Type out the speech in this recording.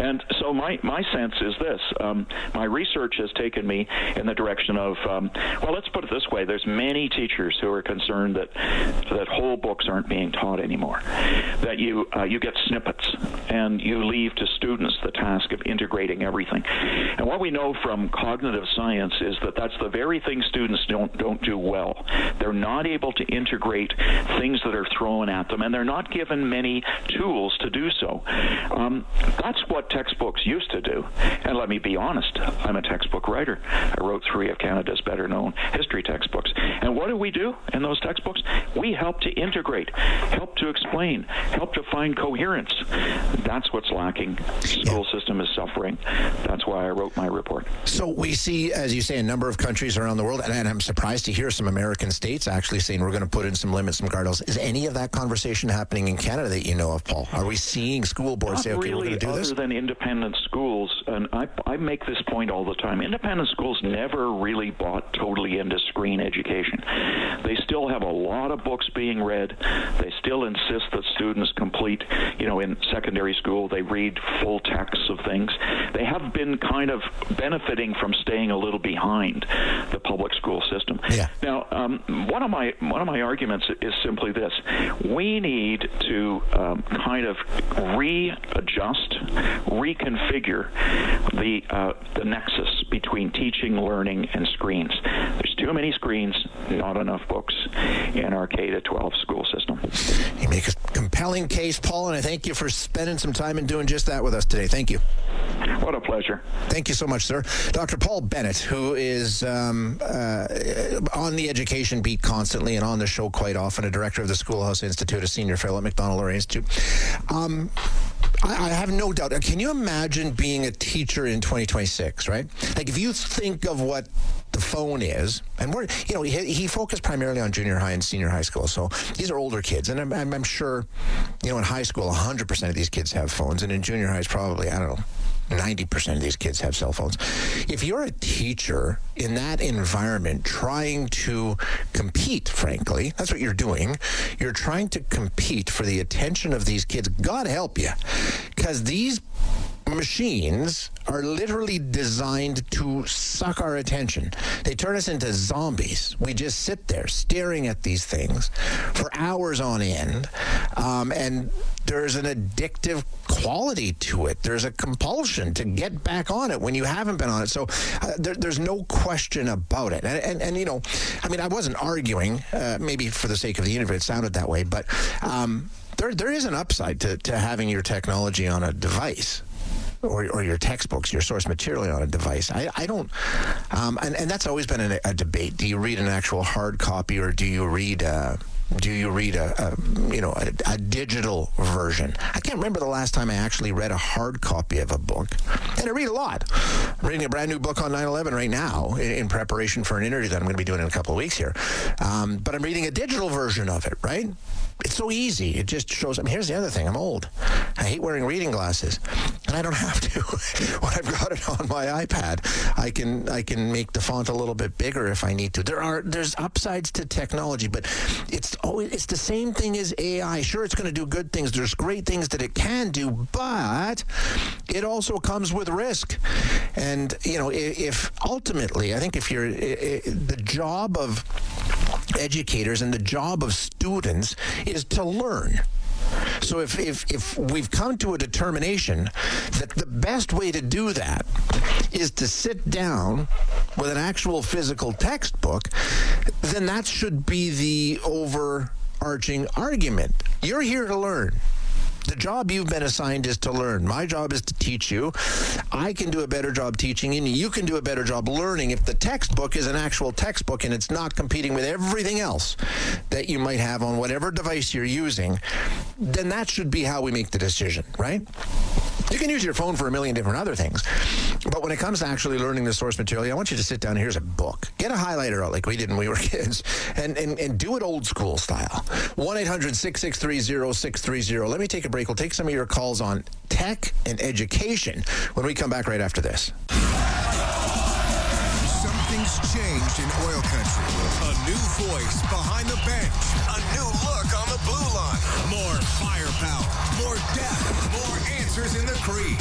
And so my sense is this. My research has taken me in the direction of, well, let's put it this way. There's many teachers who are concerned that whole books aren't being taught anymore, that you get snippets, and you leave to students the task of integrating everything. And what we know from cognitive science is that that's the very thing students don't do well. They're not able to integrate things that are thrown at them, and they're not given many tools to do so. That's what textbooks used to do. And let me be honest, I'm a textbook writer. I wrote 3 of Canada's better-known history textbooks. And what do in those textbooks? We help to integrate, help to explain, help to find coherence. That's what's lacking. The school system is suffering. That's why I wrote my report. So we see, as you say, a number of countries around the world, and I'm surprised to hear some American states actually saying we're going to put in some limits, some guardrails. Is any of that conversation happening in Canada that you know of, Paul? Are we seeing school boards say, okay, we're going to do this? Other than independent schools, and I make this point all the time, independent schools never really bought totally into screen education. They still have a lot of books being read. They still insist that students complete, in secondary school, they read full texts of things. They have been kind of benefiting from staying a little behind the public school system. Yeah. Now, one of my arguments is simply this: we need to kind of readjust, reconfigure the nexus between teaching, learning, and screens. There's too many screens, not enough books in our K-12 school system. You make a compelling case, Paul, and I thank you for spending some time and doing just that with us today. Thank you. What a pleasure. Thank you so much, sir. Dr. Paul Bennett, who is on the education beat constantly and on the show quite often, a director of the Schoolhouse Institute, a senior fellow at Macdonald-Laurier Institute. I have no doubt. Can you imagine being a teacher in 2026, right? Like, if you think of what the phone is, and he focused primarily on junior high and senior high school, so these are older kids, and I'm sure, in high school, 100% of these kids have phones, and in junior high, it's probably, 90% of these kids have cell phones. If you're a teacher in that environment trying to compete, frankly, that's what you're doing. You're trying to compete for the attention of these kids. God help you, because these machines are literally designed to suck our attention. They turn us into zombies. We just sit there staring at these things for hours on end, and there's an addictive quality to it. There's a compulsion to get back on it when you haven't been on it. So there's no question about it. And I wasn't arguing, maybe for the sake of the interview, it sounded that way, but there is an upside to having your technology on a device. Or your textbooks, your source material on a device. I don't, and that's always been a debate. Do you read an actual hard copy, or do you read a digital version? I can't remember the last time I actually read a hard copy of a book, and I read a lot. I'm reading a brand new book on 9/11 right now in preparation for an interview that I'm going to be doing in a couple of weeks here. But I'm reading a digital version of it, right? It's so easy. It just shows. Here's the other thing. I'm old. I hate wearing reading glasses, and I don't have to. When I've got it on my iPad, I can make the font a little bit bigger if I need to. There's upsides to technology, but it's the same thing as AI. Sure, it's going to do good things. There's great things that it can do, but it also comes with risk. And if ultimately, I think if you're the job of educators and the job of students is to learn. So if we've come to a determination that the best way to do that is to sit down with an actual physical textbook, then that should be the overarching argument. You're here to learn. The job you've been assigned is to learn. My job is to teach you. I can do a better job teaching, and you can do a better job learning if the textbook is an actual textbook and it's not competing with everything else that you might have on whatever device you're using. Then that should be how we make the decision, right? You can use your phone for a million different other things. But when it comes to actually learning the source material, I want you to sit down and here's a book. Get a highlighter out like we did when we were kids and do it old school style. 1-800-663-0630. Let me take a break. We'll take some of your calls on tech and education when we come back right after this. Something's changed in oil country. A new voice behind the bench. A new look on the blue line. More firepower. More depth. More answers in the crease.